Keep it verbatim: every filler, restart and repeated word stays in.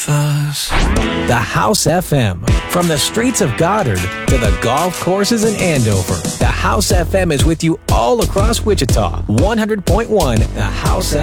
The House F M. From the streets of Goddard to the golf courses in Andover, the House F M is with you all across Wichita. one hundred point one, the House F M.